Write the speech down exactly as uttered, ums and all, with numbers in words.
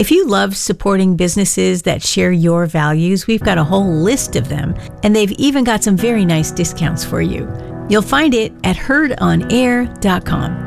If you love supporting businesses that share your values, we've got a whole list of them, and they've even got some very nice discounts for you. You'll find it at heard on air dot com.